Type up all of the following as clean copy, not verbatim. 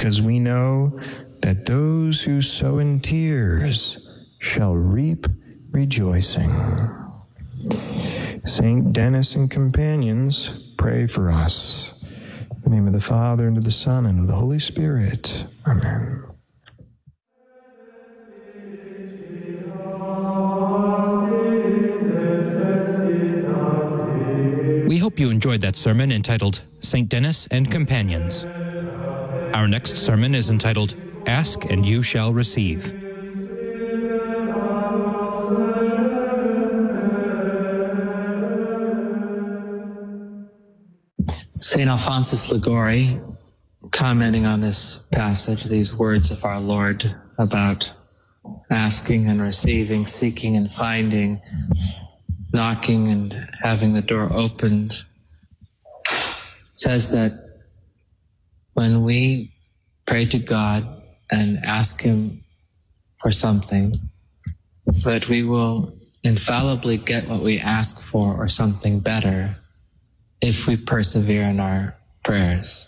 because we know that those who sow in tears shall reap rejoicing. Saint Denis and companions, pray for us. In the name of the Father, and of the Son, and of the Holy Spirit. Amen. We hope you enjoyed that sermon entitled Saint Denis and Companions. Our next sermon is entitled Ask and You Shall Receive. St. Alphonsus Liguori, commenting on this passage, these words of our Lord about asking and receiving, seeking and finding, knocking and having the door opened, says that when we pray to God and ask Him for something, that we will infallibly get what we ask for or something better if we persevere in our prayers.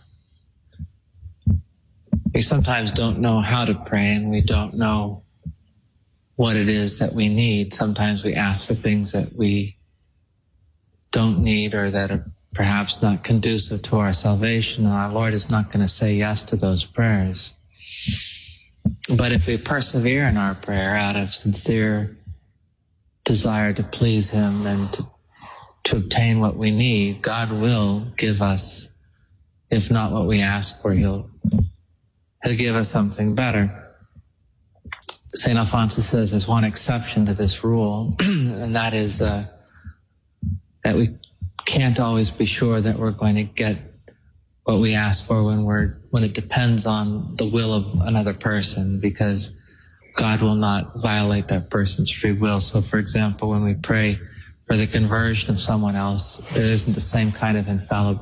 We sometimes don't know how to pray, and we don't know what it is that we need. Sometimes we ask for things that we don't need or that are perhaps not conducive to our salvation, and our Lord is not going to say yes to those prayers. But if we persevere in our prayer out of sincere desire to please Him and to obtain what we need, God will give us, if not what we ask for, He'll give us something better. St. Alphonsus says there's one exception to this rule, and that is that we can't always be sure that we're going to get what we ask for when it depends on the will of another person, because God will not violate that person's free will. So, for example, when we pray for the conversion of someone else, there isn't the same kind of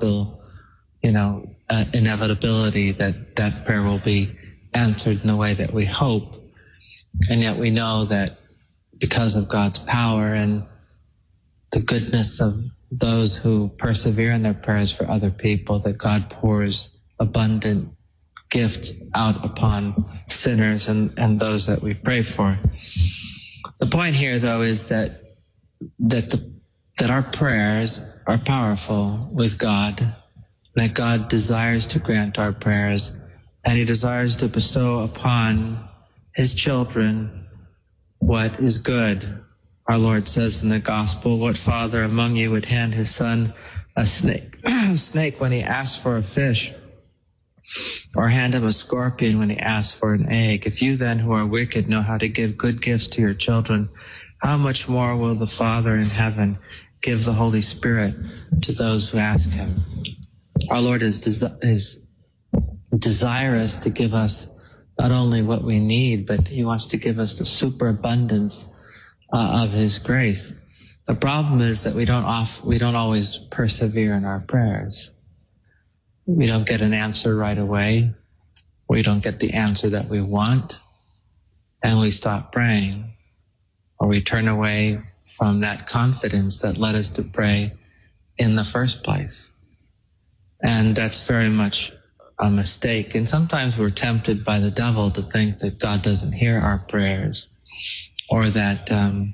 inevitability that that prayer will be answered in the way that we hope. And yet we know that because of God's power and the goodness of those who persevere in their prayers for other people, that God pours abundant gifts out upon sinners and those that we pray for. The point here, though, is that our prayers are powerful with God, that God desires to grant our prayers, and He desires to bestow upon His children what is good. Our Lord says in the Gospel, what father among you would hand his son a snake when he asks for a fish, or hand him a scorpion when he asks for an egg? If you then, who are wicked, know how to give good gifts to your children, how much more will the Father in heaven give the Holy Spirit to those who ask Him? Our Lord is desirous to give us not only what we need, but He wants to give us the superabundance of His grace. The problem is that we don't always persevere in our prayers. We don't get an answer right away. We don't get the answer that we want, and we stop praying, or we turn away from that confidence that led us to pray in the first place. And that's very much a mistake. And sometimes we're tempted by the devil to think that God doesn't hear our prayers, or that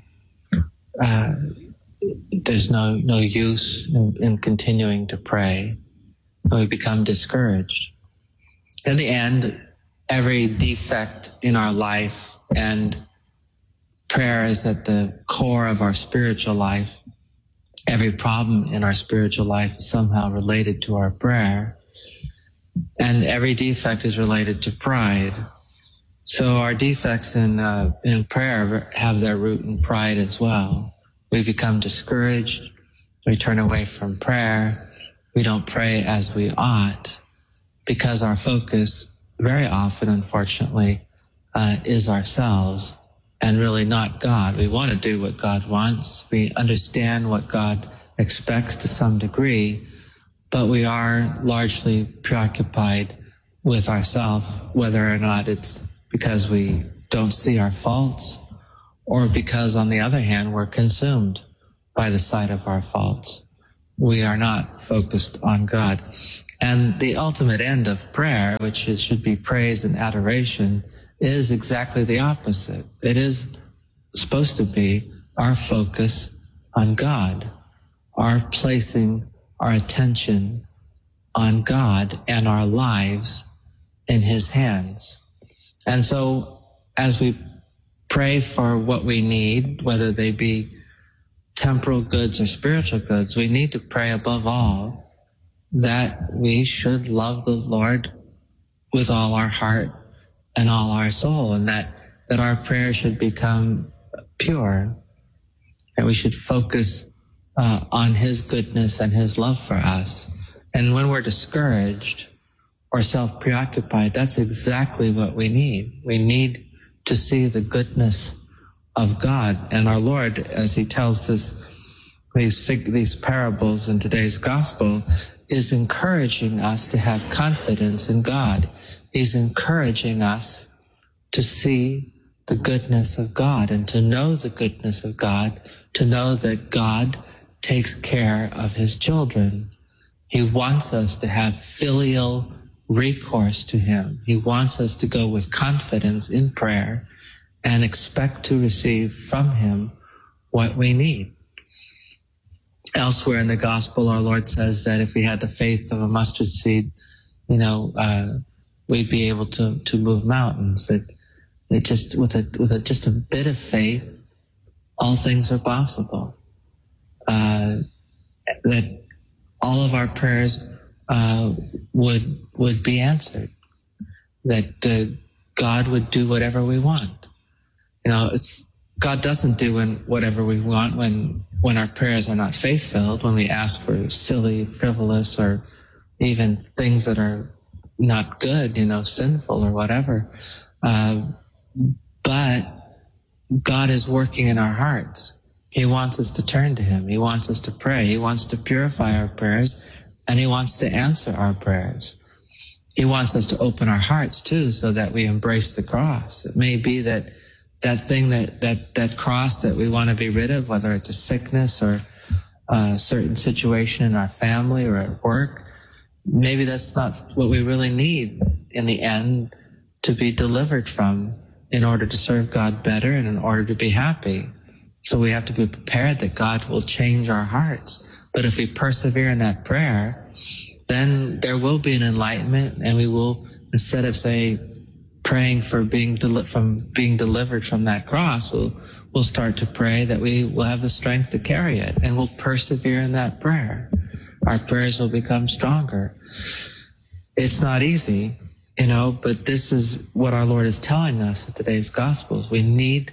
there's no use in continuing to pray. We become discouraged. In the end, every defect in our life, and prayer is at the core of our spiritual life, every problem in our spiritual life is somehow related to our prayer, and every defect is related to pride. So our defects in prayer have their root in pride as well. We become discouraged. We turn away from prayer. We don't pray as we ought, because our focus very often, unfortunately, is ourselves and really not God. We want to do what God wants. We understand what God expects to some degree, but we are largely preoccupied with ourselves, whether or not it's because we don't see our faults, or because, on the other hand, we're consumed by the sight of our faults. We are not focused on God. And the ultimate end of prayer, which should be praise and adoration, is exactly the opposite. It is supposed to be our focus on God, our placing our attention on God and our lives in His hands. And so as we pray for what we need, whether they be temporal goods or spiritual goods, we need to pray above all that we should love the Lord with all our heart and all our soul, and that our prayer should become pure, and we should focus on His goodness and His love for us. And when we're discouraged or self-preoccupied, that's exactly what we need. We need to see the goodness of God. And our Lord, as He tells us these parables in today's gospel, is encouraging us to have confidence in God. He's encouraging us to see the goodness of God and to know the goodness of God, to know that God takes care of His children. He wants us to have filial recourse to Him. He wants us to go with confidence in prayer and expect to receive from Him what we need. Elsewhere in the gospel, our Lord says that if we had the faith of a mustard seed, we'd be able to move mountains. That it just with a bit of faith, all things are possible. That all of our prayers would be answered. That God would do whatever we want. God doesn't do whatever we want when our prayers are not faith-filled, when we ask for silly, frivolous, or even things that are not good, sinful or whatever. But God is working in our hearts. He wants us to turn to Him. He wants us to pray. He wants to purify our prayers, and He wants to answer our prayers. He wants us to open our hearts too, so that we embrace the cross. It may be that thing, that cross that we want to be rid of, whether it's a sickness or a certain situation in our family or at work, maybe that's not what we really need in the end to be delivered from in order to serve God better and in order to be happy. So we have to be prepared that God will change our hearts. But if we persevere in that prayer, then there will be an enlightenment, and we will, instead of praying for being delivered from that cross, we'll start to pray that we will have the strength to carry it, and we'll persevere in that prayer. Our prayers will become stronger. It's not easy, but this is what our Lord is telling us in today's Gospels. We need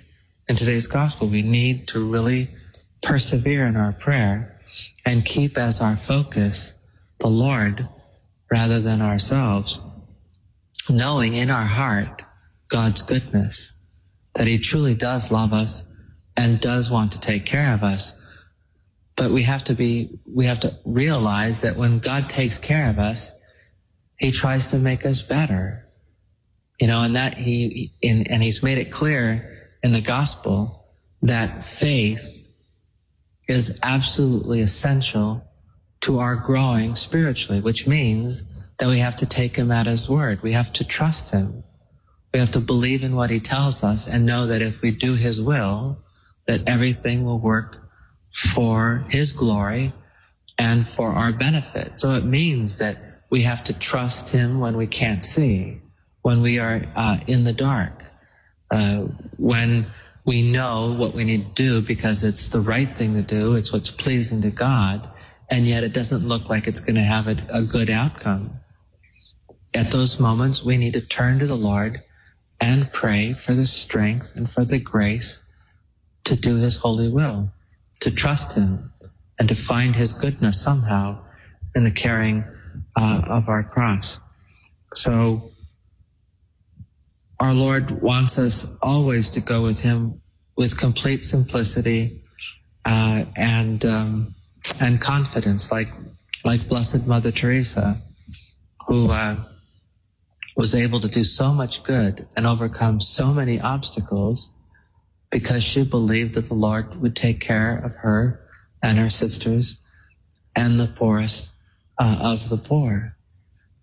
to really persevere in our prayer and keep as our focus the Lord rather than ourselves, knowing in our heart God's goodness, that He truly does love us and does want to take care of us. But we have to realize that when God takes care of us, He tries to make us better. And that He's made it clear in the gospel that faith is absolutely essential to our growing spiritually, which means that we have to take Him at His word. We have to trust Him. We have to believe in what He tells us and know that if we do His will, that everything will work for His glory and for our benefit. So it means that we have to trust Him when we can't see, when we are in the dark, when we know what we need to do because it's the right thing to do, it's what's pleasing to God, and yet it doesn't look like it's going to have a good outcome. At those moments, we need to turn to the Lord and pray for the strength and for the grace to do His holy will, to trust Him, and to find His goodness somehow in the carrying of our cross. So our Lord wants us always to go with Him with complete simplicity and confidence, like Blessed Mother Teresa, who was able to do so much good and overcome so many obstacles because she believed that the Lord would take care of her and her sisters and the poorest of the poor.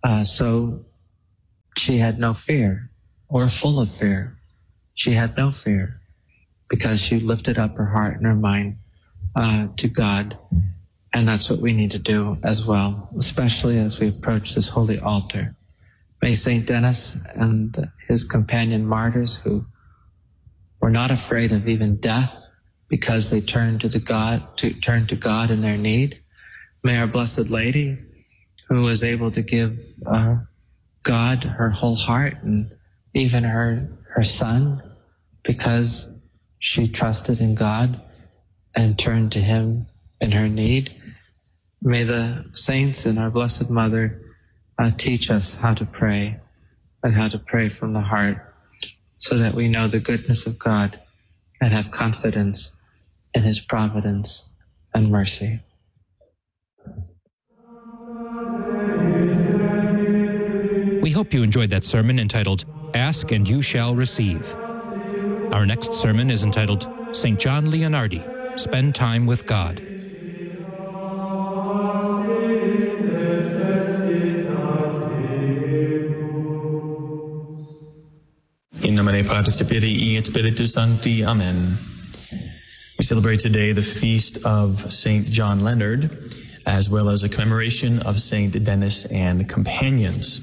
So she had no fear, or full of fear. She had no fear because she lifted up her heart and her mind to God. And that's what we need to do as well, especially as we approach this holy altar. May St. Denis and his companion martyrs who were not afraid of even death because they turned to God in their need. May our Blessed Lady, who was able to give God her whole heart and even her son, because she trusted in God and turned to him in her need. May the saints and our Blessed Mother teach us how to pray and how to pray from the heart so that we know the goodness of God and have confidence in his providence and mercy. We hope you enjoyed that sermon entitled, Ask and You Shall Receive. Our next sermon is entitled, St. John Leonardi, Spend Time with God. In nomine Patris et Filii et Spiritus Sancti. Amen. We celebrate today the feast of St. John Leonard, as well as a commemoration of St. Denis and companions.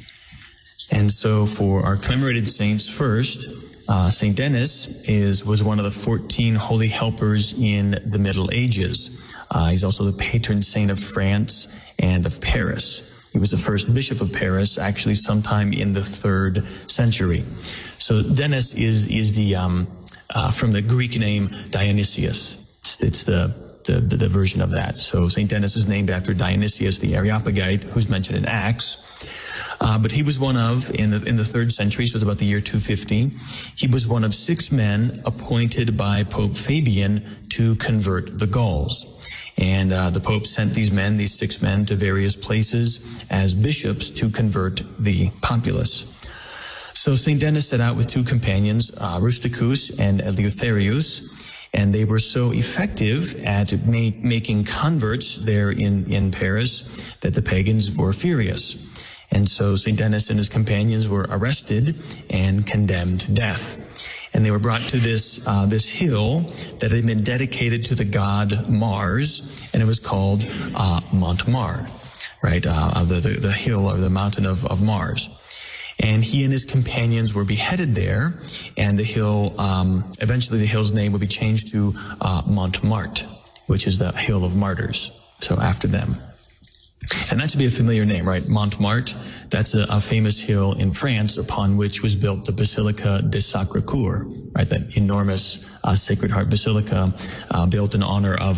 And so for our commemorated saints first, St. Denis was one of the 14 holy helpers in the Middle Ages. He's also the patron saint of France and of Paris. He was the first bishop of Paris, actually sometime in the 3rd century. So Denis is the from the Greek name Dionysius. It's the version of that. So St. Denis is named after Dionysius the Areopagite, who's mentioned in Acts. But he was one of, in the 3rd century, so it was about the year 250, he was one of 6 men appointed by Pope Fabian to convert the Gauls. And the Pope sent these 6 men, to various places as bishops to convert the populace. So St. Denis set out with 2 companions, Rusticus and Eleutherius, and they were so effective at making converts there in Paris that the pagans were furious. And so St. Denis and his companions were arrested and condemned to death. And they were brought to this hill that had been dedicated to the god Mars, and it was called Mont Mars, right? The hill or the mountain of Mars. And he and his companions were beheaded there, and the hill, eventually the hill's name would be changed to Montmartre, which is the Hill of Martyrs, so after them. And that should be a familiar name, right? Montmartre, that's a famous hill in France upon which was built the Basilica de Sacré-Cœur, right? That enormous Sacred Heart Basilica built in honor of,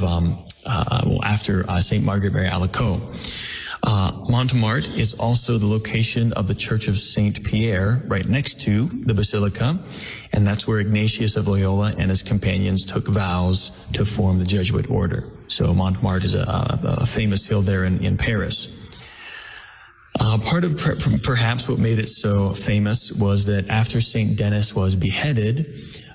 after St. Margaret Mary Alacoque. Montmartre is also the location of the Church of St. Pierre, right next to the Basilica, and that's where Ignatius of Loyola and his companions took vows to form the Jesuit order. So Montmartre is a famous hill there in Paris. Part of perhaps what made it so famous was that after St. Denis was beheaded,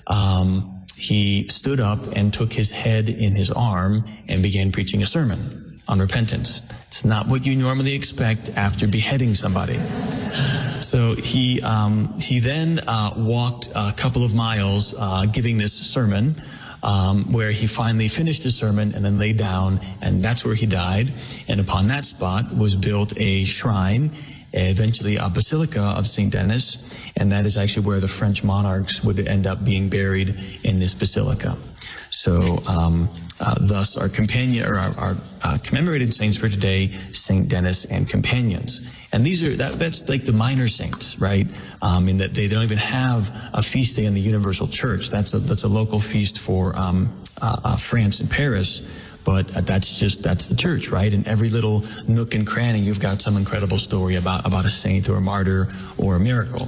he stood up and took his head in his arm and began preaching a sermon on repentance. It's not what you normally expect after beheading somebody. So he then walked a couple of miles giving this sermon, where he finally finished his sermon and then lay down, and that's where he died. And upon that spot was built a shrine, eventually a basilica of St. Denis, and that is actually where the French monarchs would end up being buried, in this basilica. So thus our commemorated saints for today, St. Denis and companions. And that's like the minor saints, right? In that they don't even have a feast day in the Universal Church. That's a local feast for France and Paris. But that's the church, right? In every little nook and cranny, you've got some incredible story about a saint or a martyr or a miracle.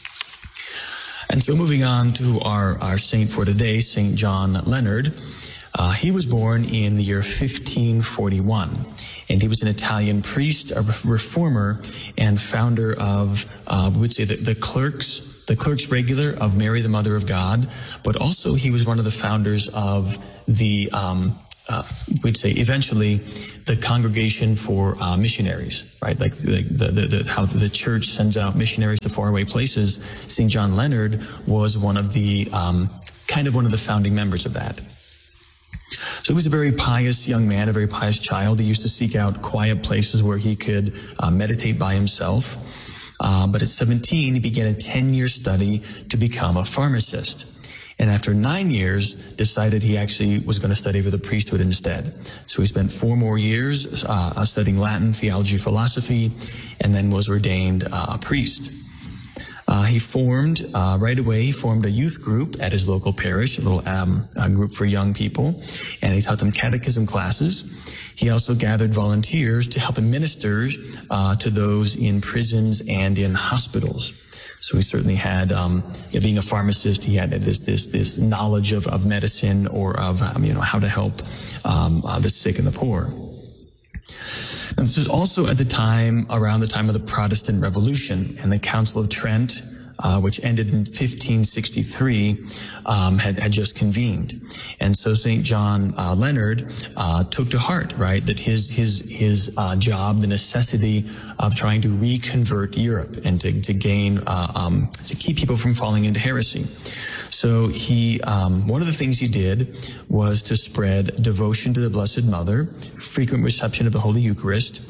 And so moving on to our saint for today, St. John Leonard. He was born in the year 1541, and he was an Italian priest, a reformer, and founder of, we would say, the clerks regular of Mary, the Mother of God, but also he was one of the founders of the we'd say eventually the Congregation for Missionaries, right? Like how the church sends out missionaries to faraway places. St. John Leonard was one of the founding members of that. So he was a very pious young man, a very pious child. He used to seek out quiet places where he could meditate by himself. But at 17, he began a 10-year study to become a pharmacist. And after 9 years, decided he actually was going to study for the priesthood instead. So he spent 4 more years studying Latin, theology, philosophy, and then was ordained a priest. He formed a youth group at his local parish, a little group for young people, and he taught them catechism classes. He also gathered volunteers to help him minister to those in prisons and in hospitals. So he certainly had, being a pharmacist, he had this knowledge of medicine or of how to help the sick and the poor. And this was also at around the time of the Protestant Revolution, and the Council of Trent, which ended in 1563, had just convened. And so St. John Leonard took to heart, right, that his job, the necessity of trying to reconvert Europe and to gain, to keep people from falling into heresy. So he, one of the things he did was to spread devotion to the Blessed Mother, frequent reception of the Holy Eucharist,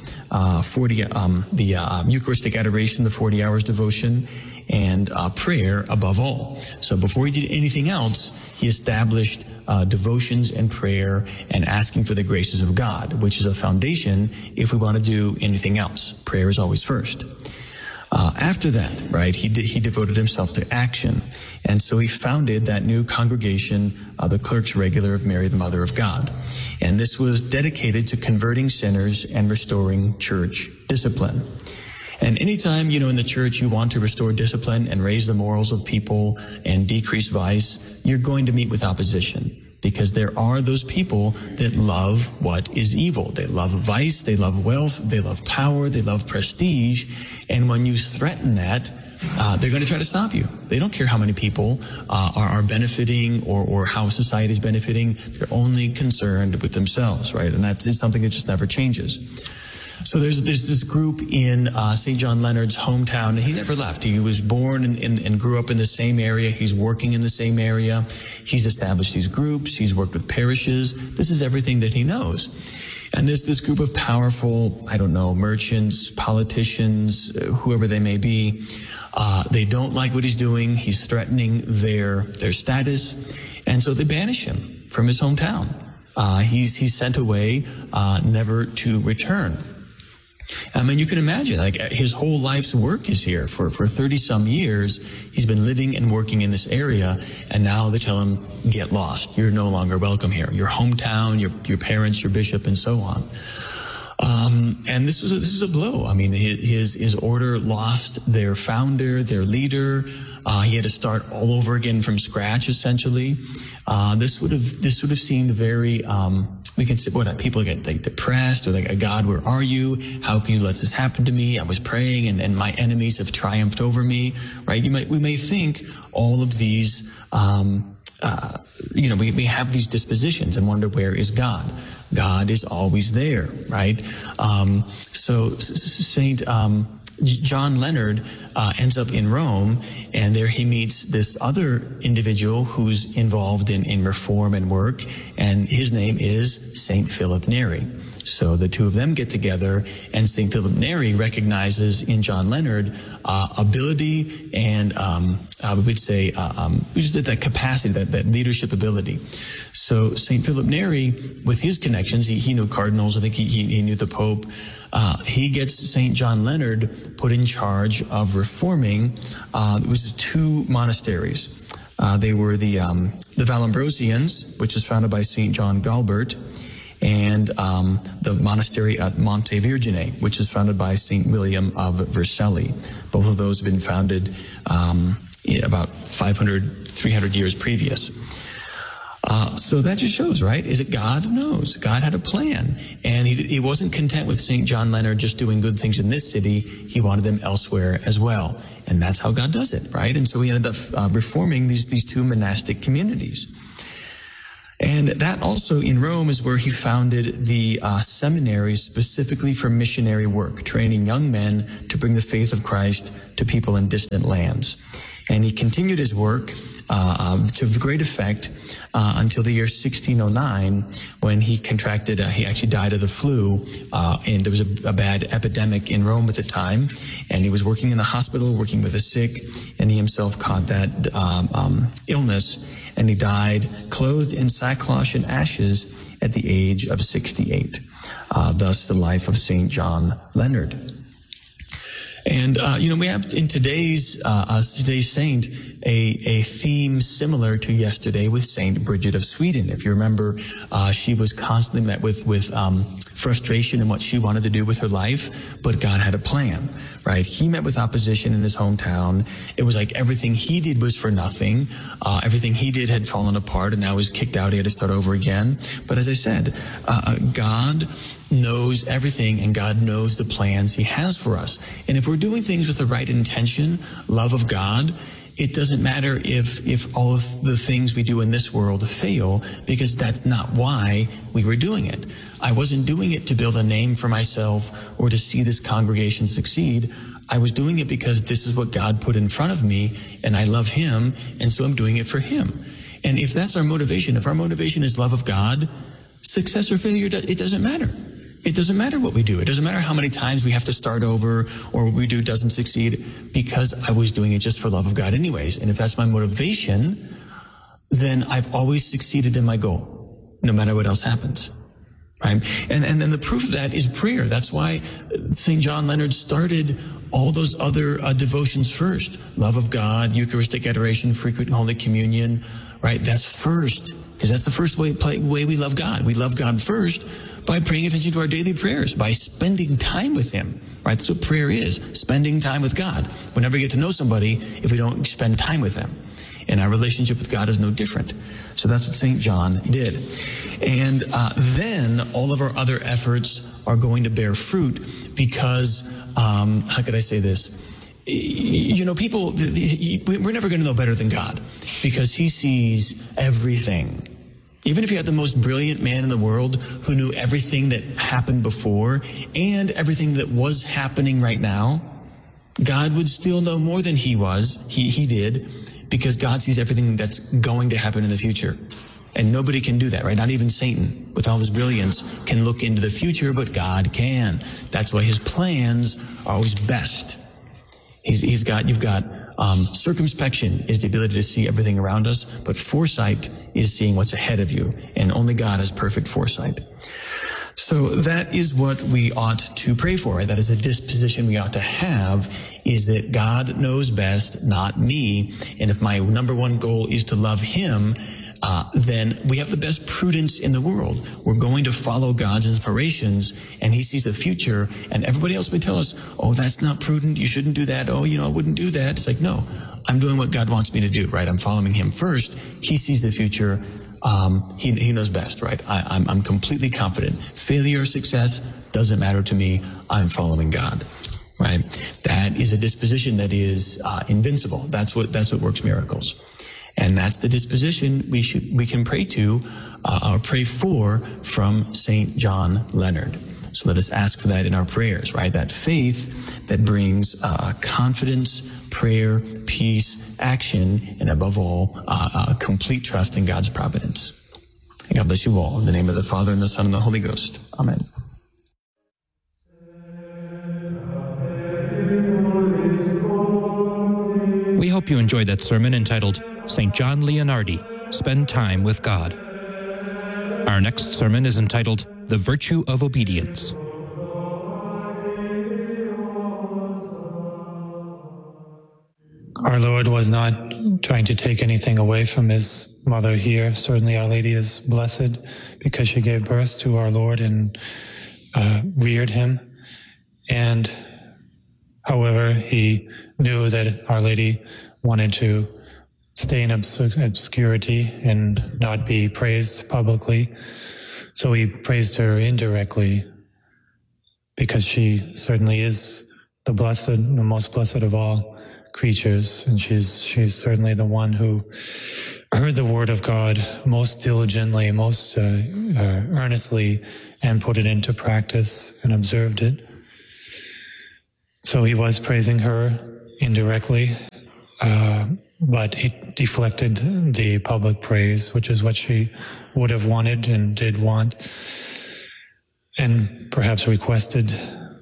the Eucharistic adoration, the 40 hours devotion, and prayer above all. So before he did anything else, he established devotions and prayer and asking for the graces of God, which is a foundation if we want to do anything else. Prayer is always first. After that, right, he devoted himself to action. And so he founded that new congregation, the Clerks Regular of Mary, the Mother of God. And this was dedicated to converting sinners and restoring church discipline. And anytime, in the church you want to restore discipline and raise the morals of people and decrease vice, you're going to meet with opposition. Because there are those people that love what is evil. They love vice, they love wealth, they love power, they love prestige. And when you threaten that, they're going to try to stop you. They don't care how many people are benefiting or how society is benefiting. They're only concerned with themselves, right? And that is something that just never changes. So there's this group in St. John Leonard's hometown, and he never left. He was born and grew up in the same area. He's working in the same area. He's established these groups. He's worked with parishes. This is everything that he knows. And there's this group of powerful, merchants, politicians, whoever they may be. They don't like what he's doing. He's threatening their status. And so they banish him from his hometown. He's sent away, never to return. I mean, you can imagine, his whole life's work is here. For 30-some years, he's been living and working in this area, and now they tell him, get lost. You're no longer welcome here. Your hometown, your parents, your bishop, and so on. And this is a blow. I mean, his order lost their founder, their leader. He had to start all over again from scratch, essentially. This would have seemed very, we can say, people get depressed or God, where are you? How can you let this happen to me? I was praying and my enemies have triumphed over me, right? We may think all of these, we have these dispositions and wonder, where is God? God is always there, right? So Saint John Leonard ends up in Rome, and there he meets this other individual who's involved in reform and work, and his name is Saint Philip Neri. So the two of them get together, and Saint Philip Neri recognizes in John Leonard ability and we would say just that capacity, that leadership ability. So St. Philip Neri, with his connections, he knew cardinals, I think he knew the Pope. He gets St. John Leonard put in charge of reforming, it was 2 monasteries. They were the Vallambrosians, which was founded by St. John Galbert, and the monastery at Monte Vergine, which is founded by St. William of Vercelli. Both of those have been founded about 300 years previous. So that just shows, right? Is it God knows? God had a plan. And he wasn't content with St. John Leonard just doing good things in this city. He wanted them elsewhere as well. And that's how God does it, right? And so he ended up reforming these 2 monastic communities. And that also in Rome is where he founded the seminary specifically for missionary work, training young men to bring the faith of Christ to people in distant lands. And he continued his work to great effect until the year 1609, when he contracted, he actually died of the flu, and there was a bad epidemic in Rome at the time, and he was working in the hospital, working with the sick, and he himself caught that illness, and he died clothed in sackcloth and ashes at the age of 68. Thus the life of St. John Leonard. And, we have in today's saint a theme similar to yesterday with Saint Bridget of Sweden. If you remember, she was constantly met with frustration in what she wanted to do with her life, but God had a plan, right? He met with opposition in his hometown. It was like everything he did was for nothing. Everything he did had fallen apart, and now he was kicked out. He had to start over again. But as I said, God knows everything, and God knows the plans he has for us. And if we're doing things with the right intention, love of God, it doesn't matter if all of the things we do in this world fail, because that's not why we were doing it. I wasn't doing it to build a name for myself or to see this congregation succeed. I was doing it because this is what God put in front of me, and I love him, and so I'm doing it for him. And if that's our motivation, if our motivation is love of God, success or failure, it doesn't matter. It doesn't matter what we do. It doesn't matter how many times we have to start over or what we do doesn't succeed, because I was doing it just for love of God anyways. And if that's my motivation, then I've always succeeded in my goal, no matter what else happens. Right? And then the proof of that is prayer. That's why St. John Leonard started all those other devotions first. Love of God, Eucharistic adoration, frequent Holy Communion, right? That's first, because that's the first way we love God. We love God first by paying attention to our daily prayers, by spending time with him, right? That's what prayer is, spending time with God. We'll never get to know somebody if we don't spend time with them. And our relationship with God is no different. So that's what St. John did. And then all of our other efforts are going to bear fruit because, how could I say this? People, we're never going to know better than God, because he sees everything. Even if you had the most brilliant man in the world who knew everything that happened before and everything that was happening right now, God would still know more than he did, because God sees everything that's going to happen in the future. And nobody can do that, right? Not even Satan, with all his brilliance, can look into the future, but God can. That's why his plans are always best. You've got circumspection is the ability to see everything around us, but foresight is seeing what's ahead of you, and only God has perfect foresight. So that is what we ought to pray for, right? That is a disposition we ought to have, is that God knows best, not me. And if my number one goal is to love him, then we have the best prudence in the world. We're going to follow God's inspirations, and he sees the future, and everybody else may tell us, oh, that's not prudent, you shouldn't do that, oh, I wouldn't do that. It's like, no, I'm doing what God wants me to do, right? I'm following him first. He sees the future. He knows best, right? I'm completely confident. Failure or success doesn't matter to me. I'm following God, right? That is a disposition that is invincible. That's what works miracles. And that's the disposition we can pray to, or pray for from St. John Leonard. So let us ask for that in our prayers, right? That faith that brings confidence, prayer, peace, action, and above all, complete trust in God's providence. And God bless you all. In the name of the Father, and the Son, and the Holy Ghost. Amen. We hope you enjoyed that sermon entitled St. John Leonardi, Spend Time with God. Our next sermon is entitled The Virtue of Obedience. Our Lord was not trying to take anything away from his mother here. Certainly Our Lady is blessed because she gave birth to our Lord and reared him. And however, he knew that Our Lady wanted to stay in obscurity and not be praised publicly. So he praised her indirectly, because she certainly is the most blessed of all creatures, and she's certainly the one who heard the word of God most diligently, most earnestly, and put it into practice and observed it. So he was praising her indirectly, but he deflected the public praise, which is what she would have wanted and did want, and perhaps requested.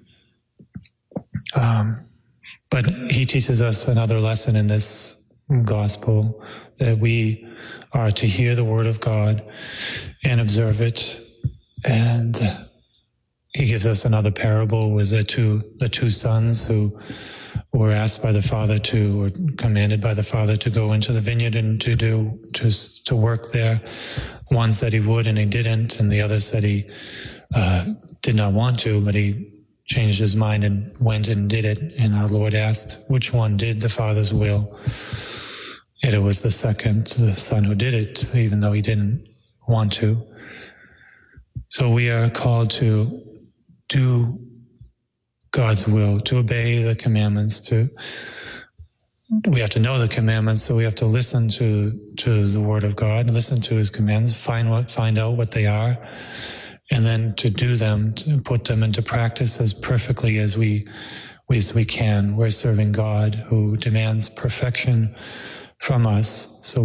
But he teaches us another lesson in this gospel, that we are to hear the word of God and observe it. And he gives us another parable with the two sons who were asked by the father or commanded by the father to go into the vineyard and to work there. One said he would and he didn't, and the other said he did not want to, but he changed his mind and went and did it. And our Lord asked, which one did the Father's will? And it was the second, the son who did it, even though he didn't want to. So we are called to do God's will, to obey the commandments. We have to know the commandments, so we have to listen to the Word of God, listen to His commands, find out what they are, and then to do them, to put them into practice as perfectly as we can. We're serving God who demands perfection from us, so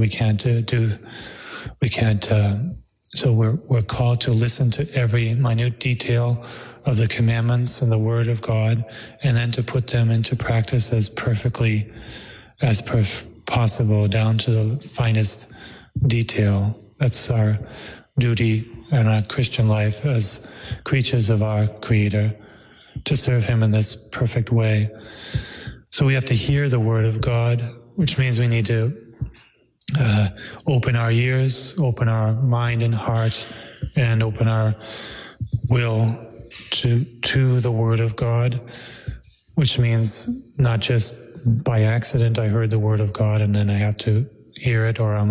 so we're called to listen to every minute detail of the commandments and the Word of God, and then to put them into practice as perfectly as possible, down to the finest detail. That's our duty in our Christian life as creatures of our Creator, to serve Him in this perfect way. So we have to hear the Word of God, which means we need to open our ears, open our mind and heart, and open our will to the Word of God, which means not just by accident I heard the Word of God and then I have to hear it, or I'm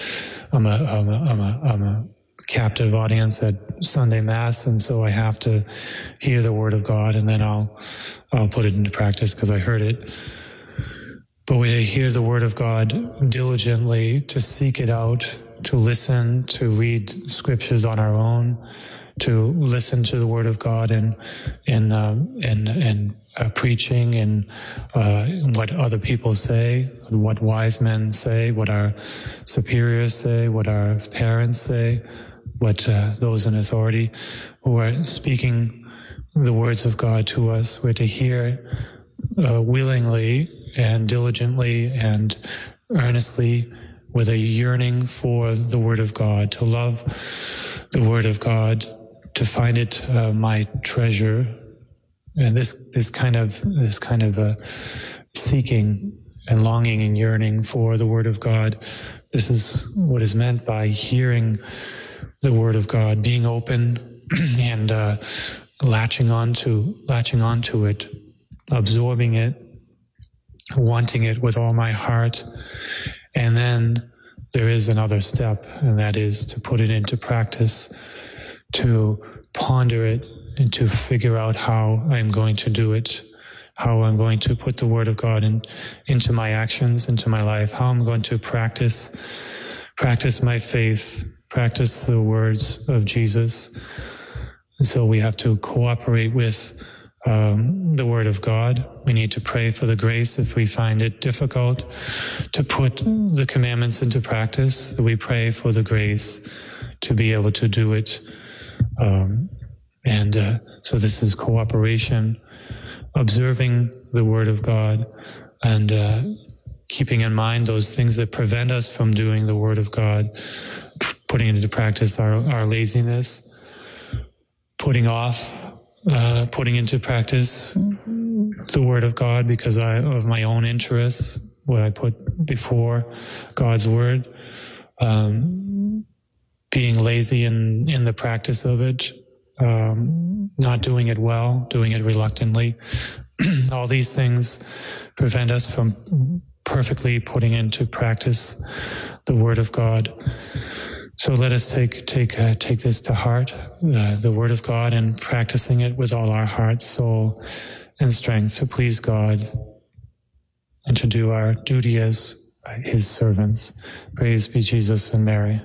a captive audience at Sunday Mass, and so I have to hear the Word of God and then I'll put it into practice because I heard it. But we hear the Word of God diligently, to seek it out, to listen, to read scriptures on our own, to listen to the Word of God and preaching and what other people say, what wise men say, what our superiors say, what our parents say, what those in authority who are speaking the words of God to us. We're to hear willingly and diligently and earnestly, with a yearning for the Word of God, to love the Word of God, to find it my treasure. And this kind of seeking and longing and yearning for the Word of God, this is what is meant by hearing the Word of God, being open and latching onto it, absorbing it, wanting it with all my heart. And then there is another step, and that is to put it into practice, to ponder it, and to figure out how I'm going to do it, how I'm going to put the Word of God into my actions, into my life, how I'm going to practice my faith, practice the words of Jesus. And so we have to cooperate with the Word of God. We need to pray for the grace if we find it difficult to put the commandments into practice, that we pray for the grace to be able to do it. So this is cooperation, observing the Word of God, and keeping in mind those things that prevent us from doing the Word of God, putting into practice our laziness, putting into practice the Word of God because of my own interests, what I put before God's Word, being lazy in the practice of it, not doing it well, doing it reluctantly. All these things prevent us from perfectly putting into practice the Word of God. So let us take this to heart, the Word of God, and practicing it with all our heart, soul, and strength to please God and to do our duty as his servants. Praise be Jesus and Mary.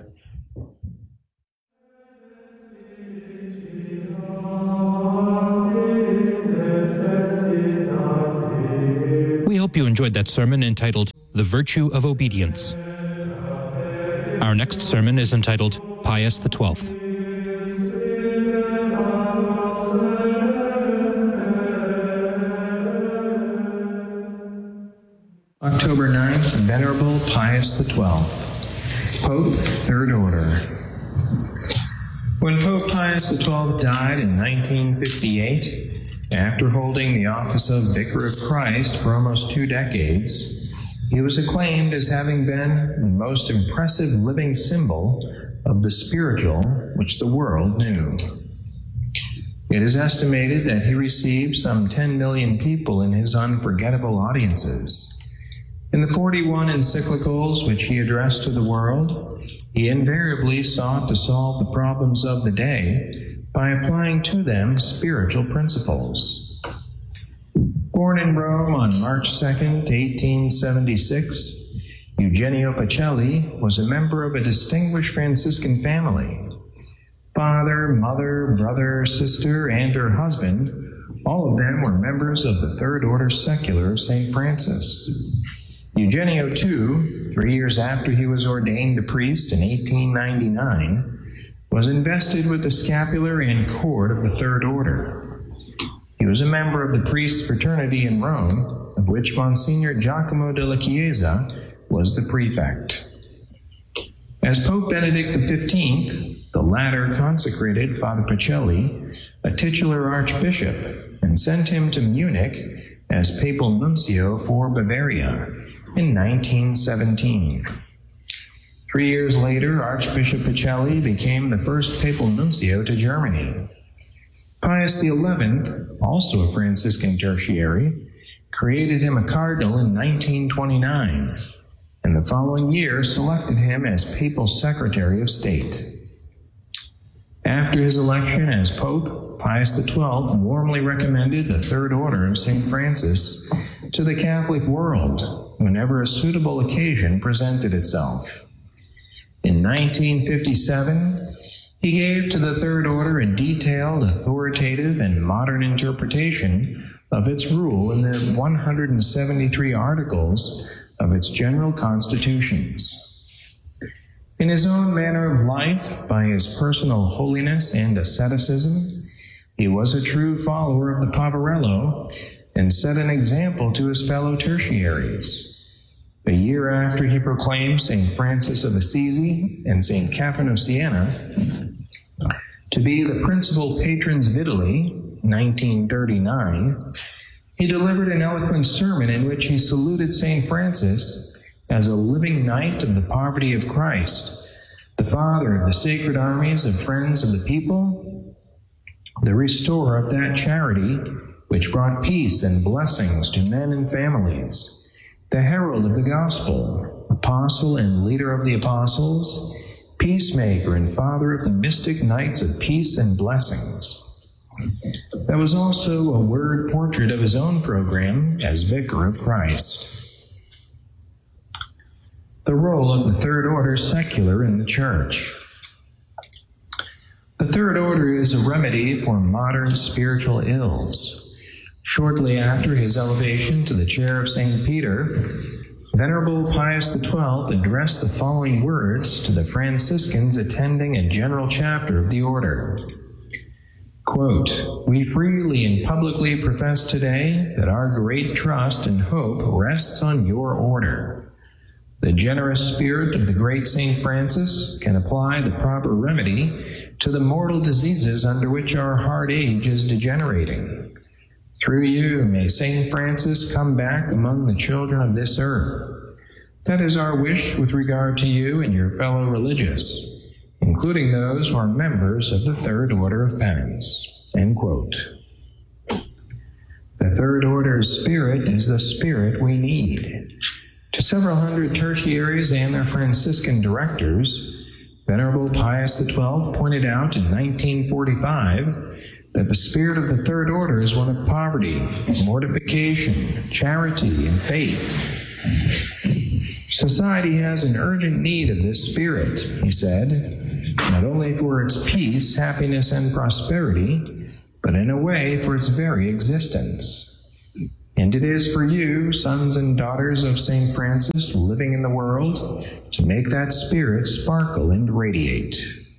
We hope you enjoyed that sermon entitled The Virtue of Obedience. Our next sermon is entitled Pius XII. October 9th, Venerable Pius XII, Pope, Third Order. When Pope Pius XII died in 1958, after holding the office of Vicar of Christ for almost 2 decades, he was acclaimed as having been the most impressive living symbol of the spiritual which the world knew. It is estimated that he received some 10 million people in his unforgettable audiences. In the 41 encyclicals which he addressed to the world, he invariably sought to solve the problems of the day by applying to them spiritual principles. Born in Rome on March 2nd, 1876, Eugenio Pacelli was a member of a distinguished Franciscan family. Father, mother, brother, sister, and her husband, all of them were members of the Third Order Secular of St. Francis. Eugenio, too, 3 years after he was ordained a priest in 1899, was invested with the scapular and cord of the Third Order. He was a member of the priests' fraternity in Rome, of which Monsignor Giacomo della Chiesa was the prefect. As Pope Benedict XV, the latter consecrated Father Pacelli a titular archbishop and sent him to Munich as papal nuncio for Bavaria in 1917. 3 years later, Archbishop Pacelli became the first papal nuncio to Germany. Pius XI, also a Franciscan tertiary, created him a cardinal in 1929, and the following year selected him as papal secretary of state. After his election as Pope, Pius XII warmly recommended the Third Order of St. Francis to the Catholic world whenever a suitable occasion presented itself. In 1957, he gave to the Third Order a detailed, authoritative, and modern interpretation of its rule in the 173 articles of its general constitutions. In his own manner of life, by his personal holiness and asceticism, he was a true follower of the Poverello and set an example to his fellow tertiaries. A year after he proclaimed St. Francis of Assisi and St. Catherine of Siena to be the principal patrons of Italy, 1939, he delivered an eloquent sermon in which he saluted St. Francis as a living knight of the poverty of Christ, the father of the sacred armies of friends of the people, the restorer of that charity which brought peace and blessings to men and families, the herald of the gospel, apostle and leader of the apostles, peacemaker and father of the mystic knights of peace and blessings. That was also a word portrait of his own program as Vicar of Christ. The role of the Third Order secular in the Church. The Third Order is a remedy for modern spiritual ills. Shortly after his elevation to the chair of St. Peter, Venerable Pius XII addressed the following words to the Franciscans attending a general chapter of the order. Quote, "We freely and publicly profess today that our great trust and hope rests on your order. The generous spirit of the great St. Francis can apply the proper remedy to the mortal diseases under which our hard age is degenerating. Through you, may St. Francis come back among the children of this earth. That is our wish with regard to you and your fellow religious, including those who are members of the Third Order of Penance." End quote. The Third Order's spirit is the spirit we need. To several hundred tertiaries and their Franciscan directors, Venerable Pius XII pointed out in 1945 that the spirit of the Third Order is one of poverty, mortification, charity, and faith. Society has an urgent need of this spirit, he said, not only for its peace, happiness, and prosperity, but in a way for its very existence. And it is for you, sons and daughters of St. Francis, living in the world, to make that spirit sparkle and radiate.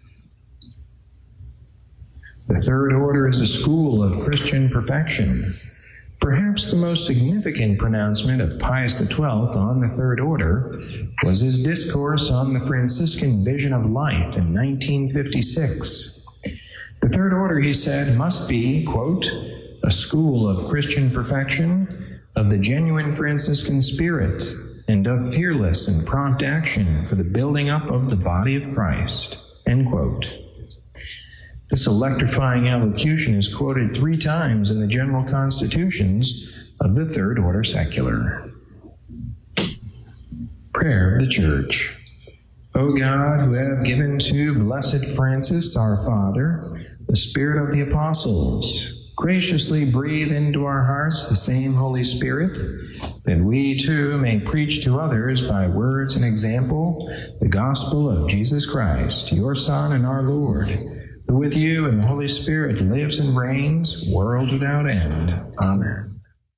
The Third Order is a school of Christian perfection. Perhaps the most significant pronouncement of Pius XII on the Third Order was his discourse on the Franciscan vision of life in 1956. The Third Order, he said, must be, quote, a school of Christian perfection, of the genuine Franciscan spirit, and of fearless and prompt action for the building up of the body of Christ, end quote. This electrifying allocution is quoted 3 times in the general constitutions of the Third Order Secular. Prayer of the Church. O God, who have given to Blessed Francis, our Father, the spirit of the apostles, graciously breathe into our hearts the same Holy Spirit, that we too may preach to others by words and example the gospel of Jesus Christ, your Son and our Lord, who with you and the Holy Spirit lives and reigns, world without end. Amen.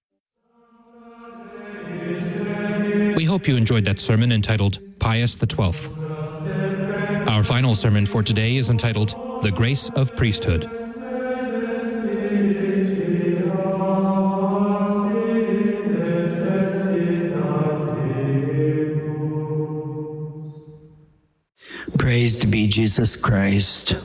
We hope you enjoyed that sermon entitled Pius XII. Our final sermon for today is entitled The Grace of Priesthood. Praised be Jesus Christ.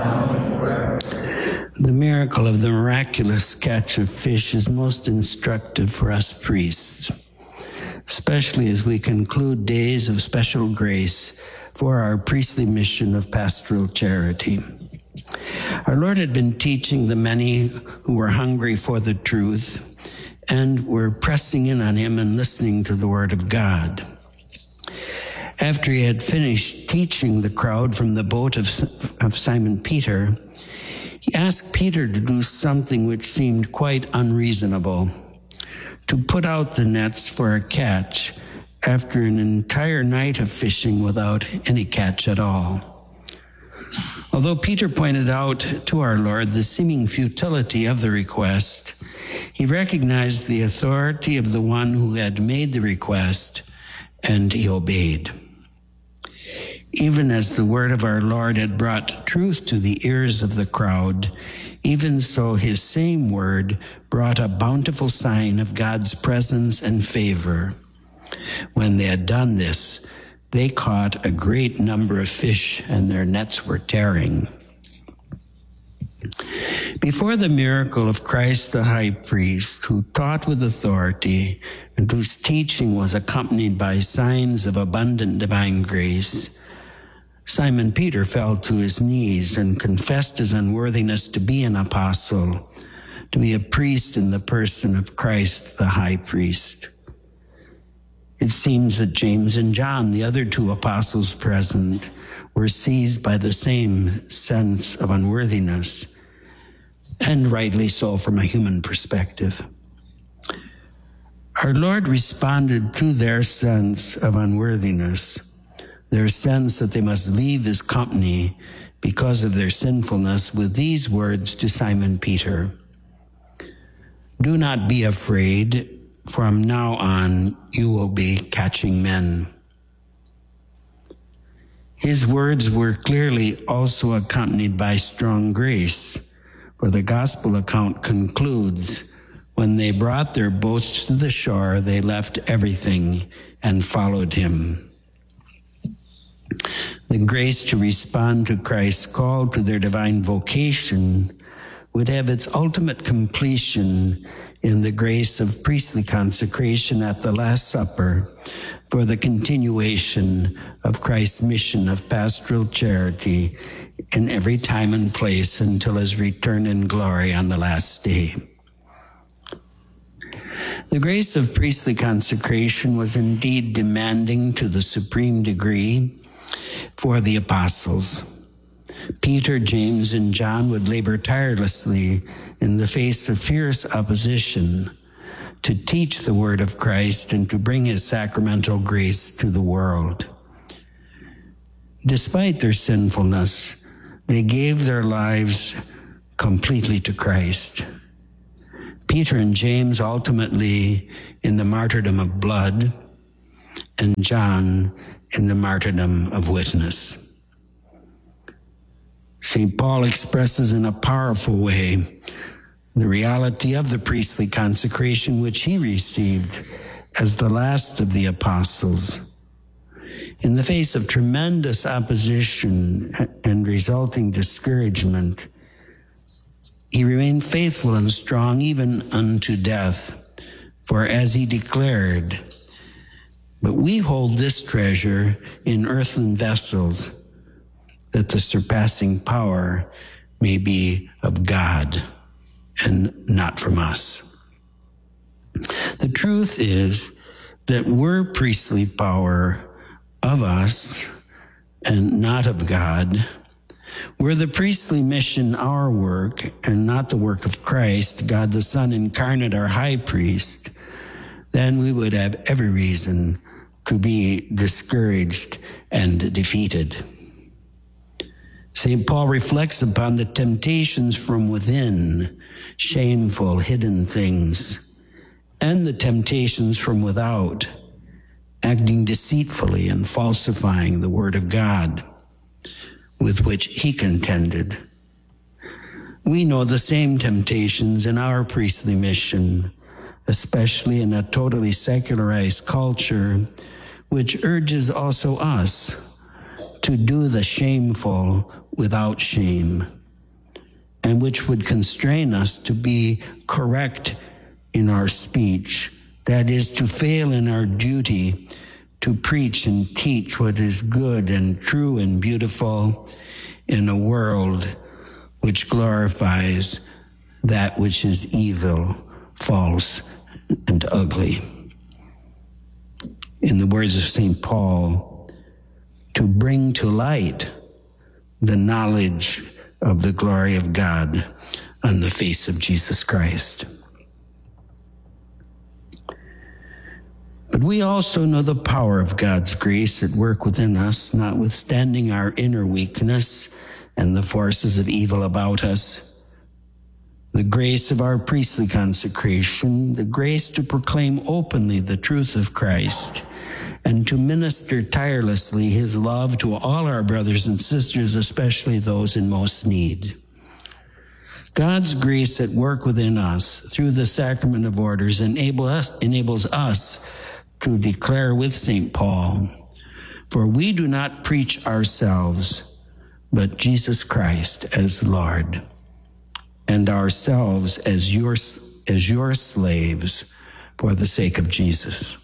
The miracle of the miraculous catch of fish is most instructive for us priests, especially as we conclude days of special grace for our priestly mission of pastoral charity. Our Lord had been teaching the many who were hungry for the truth and were pressing in on him and listening to the word of God. After he had finished teaching the crowd from the boat of Simon Peter, he asked Peter to do something which seemed quite unreasonable, to put out the nets for a catch after an entire night of fishing without any catch at all. Although Peter pointed out to our Lord the seeming futility of the request, he recognized the authority of the one who had made the request, and he obeyed. Even as the word of our Lord had brought truth to the ears of the crowd, even so his same word brought a bountiful sign of God's presence and favor. When they had done this, they caught a great number of fish, and their nets were tearing. Before the miracle of Christ the high priest, who taught with authority and whose teaching was accompanied by signs of abundant divine grace, Simon Peter fell to his knees and confessed his unworthiness to be an apostle, to be a priest in the person of Christ the high priest. It seems that James and John, the other 2 apostles present, were seized by the same sense of unworthiness, and rightly so from a human perspective. Our Lord responded to their sense of unworthiness, their sense that they must leave his company because of their sinfulness, with these words to Simon Peter: "Do not be afraid. From now on, you will be catching men." His words were clearly also accompanied by strong grace, for the gospel account concludes, when they brought their boats to the shore, they left everything and followed him. The grace to respond to Christ's call to their divine vocation would have its ultimate completion in the grace of priestly consecration at the Last Supper for the continuation of Christ's mission of pastoral charity in every time and place until his return in glory on the last day. The grace of priestly consecration was indeed demanding to the supreme degree for the apostles. Peter, James, and John would labor tirelessly in the face of fierce opposition to teach the word of Christ and to bring his sacramental grace to the world. Despite their sinfulness, they gave their lives completely to Christ. Peter and James ultimately in the martyrdom of blood, and John in the martyrdom of witness. St. Paul expresses in a powerful way the reality of the priestly consecration which he received as the last of the apostles. In the face of tremendous opposition and resulting discouragement, he remained faithful and strong even unto death. For as he declared, "But we hold this treasure in earthen vessels, that the surpassing power may be of God and not from us." The truth is that we're priestly power of us and not of God. Were the priestly mission our work and not the work of Christ, God the Son incarnate, our high priest, then we would have every reason to be discouraged and defeated. St. Paul reflects upon the temptations from within, shameful, hidden things, and the temptations from without, acting deceitfully and falsifying the word of God, with which he contended. We know the same temptations in our priestly mission, especially in a totally secularized culture, which urges also us to do the shameful without shame, and which would constrain us to be correct in our speech, that is, to fail in our duty to preach and teach what is good and true and beautiful in a world which glorifies that which is evil, false, and ugly. In the words of St. Paul, to bring to light the knowledge of the glory of God on the face of Jesus Christ. But we also know the power of God's grace at work within us, notwithstanding our inner weakness and the forces of evil about us. The grace of our priestly consecration, the grace to proclaim openly the truth of Christ, and to minister tirelessly his love to all our brothers and sisters, especially those in most need. God's grace at work within us through the sacrament of orders enables us to declare with St. Paul, "For we do not preach ourselves, but Jesus Christ as Lord, and ourselves as your slaves for the sake of Jesus."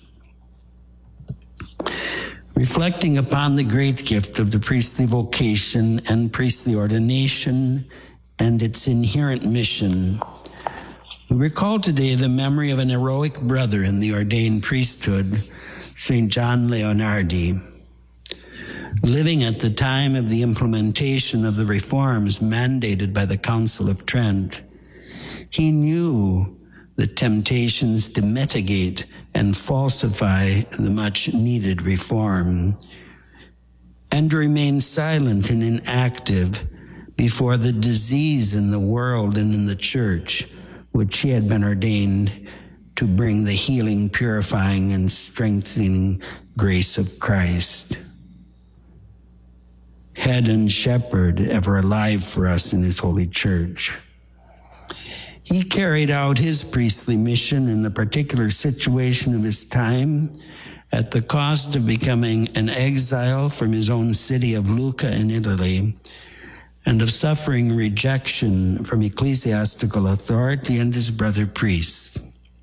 Reflecting upon the great gift of the priestly vocation and priestly ordination and its inherent mission, we recall today the memory of an heroic brother in the ordained priesthood, St. John Leonardi. Living at the time of the implementation of the reforms mandated by the Council of Trent, he knew the temptations to mitigate and falsify the much-needed reform, and to remain silent and inactive before the disease in the world and in the church, which he had been ordained to bring the healing, purifying, and strengthening grace of Christ. Head and shepherd, ever alive for us in his holy church. He carried out his priestly mission in the particular situation of his time at the cost of becoming an exile from his own city of Lucca in Italy, and of suffering rejection from ecclesiastical authority and his brother priests.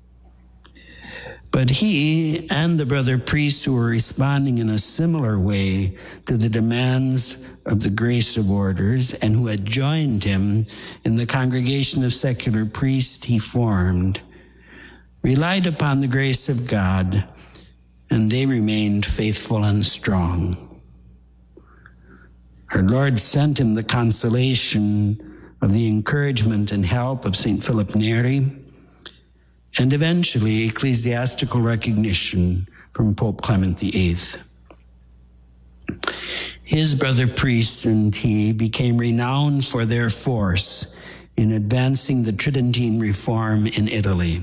But he and the brother priests who were responding in a similar way to the demands of the grace of orders and who had joined him in the congregation of secular priests he formed, relied upon the grace of God, and they remained faithful and strong. Our Lord sent him the consolation of the encouragement and help of St. Philip Neri, and eventually ecclesiastical recognition from Pope Clement VIII. His brother priests and he became renowned for their force in advancing the Tridentine reform in Italy.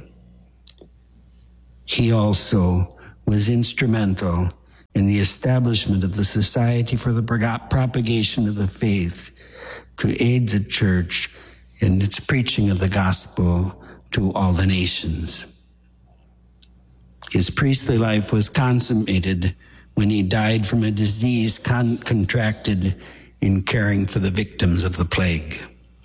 He also was instrumental in the establishment of the Society for the Propagation of the Faith to aid the Church in its preaching of the gospel to all the nations. His priestly life was consummated when he died from a disease contracted in caring for the victims of the plague.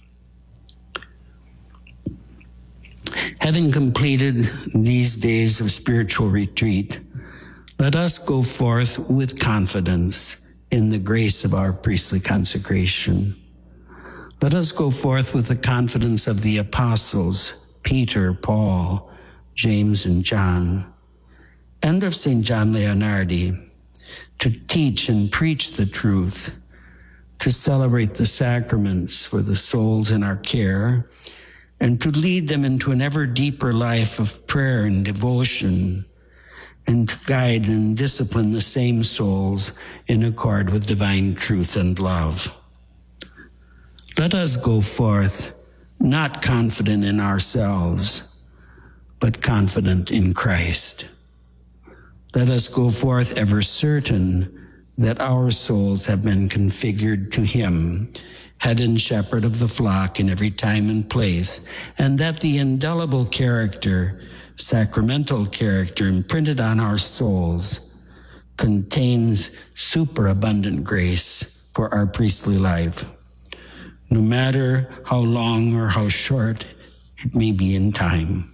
Having completed these days of spiritual retreat, let us go forth with confidence in the grace of our priestly consecration. Let us go forth with the confidence of the apostles, Peter, Paul, James, and John, and of St. John Leonardi, to teach and preach the truth, to celebrate the sacraments for the souls in our care, and to lead them into an ever deeper life of prayer and devotion, and to guide and discipline the same souls in accord with divine truth and love. Let us go forth, not confident in ourselves, but confident in Christ. Let us go forth ever certain that our souls have been configured to him, head and shepherd of the flock in every time and place, and that the indelible character, sacramental character imprinted on our souls contains superabundant grace for our priestly life, no matter how long or how short it may be in time.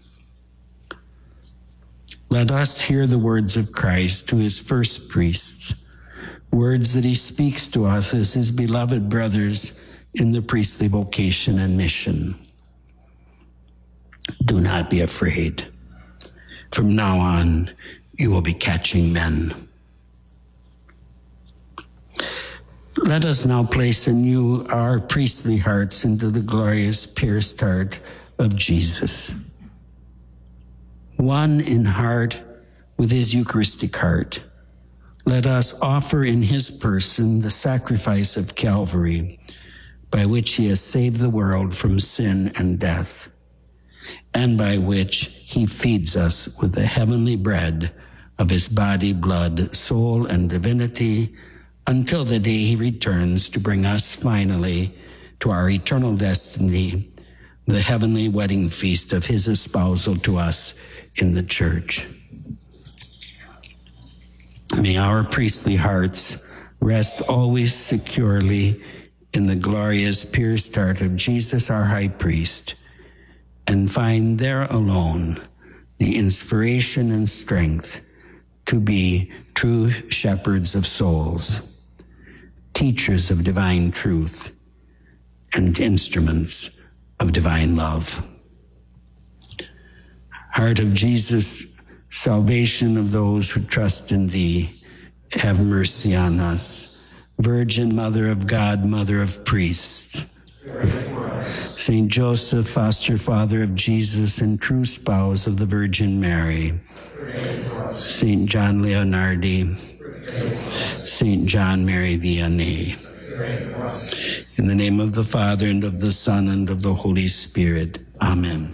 Let us hear the words of Christ to his first priests, words that he speaks to us as his beloved brothers in the priestly vocation and mission. Do not be afraid. From now on, you will be catching men. Let us now place anew our priestly hearts into the glorious pierced heart of Jesus. One in heart with his Eucharistic heart, let us offer in his person the sacrifice of Calvary, by which he has saved the world from sin and death, and by which he feeds us with the heavenly bread of his body, blood, soul, and divinity, until the day he returns to bring us finally to our eternal destiny, the heavenly wedding feast of his espousal to us in the Church. May our priestly hearts rest always securely in the glorious pierced heart of Jesus, our high priest, and find there alone the inspiration and strength to be true shepherds of souls, teachers of divine truth, and instruments of divine love. Heart of Jesus, salvation of those who trust in thee, have mercy on us. Virgin Mother of God, Mother of Priests, Saint Joseph, foster father of Jesus and true spouse of the Virgin Mary, Saint John Leonardi, Saint John Mary Vianney. In the name of the Father, and of the Son, and of the Holy Spirit. Amen.